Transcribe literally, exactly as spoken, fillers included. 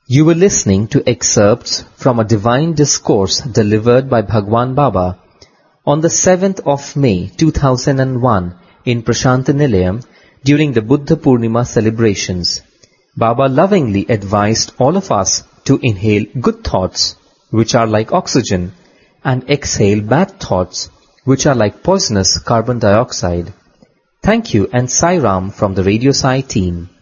You were listening to excerpts from a divine discourse delivered by Bhagwan Baba on the seventh of May two thousand one in Prashantanilayam during the Buddha Purnima celebrations. Baba lovingly advised all of us to inhale good thoughts, which are like oxygen, and exhale bad thoughts, which are like poisonous carbon dioxide. Thank you and Sai Ram from the Radio Sai team.